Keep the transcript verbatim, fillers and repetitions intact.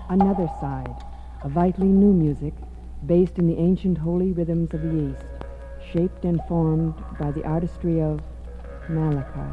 Another Side, a vitally new music based in the ancient holy rhythms of the East, shaped and formed by the artistry of Malachi.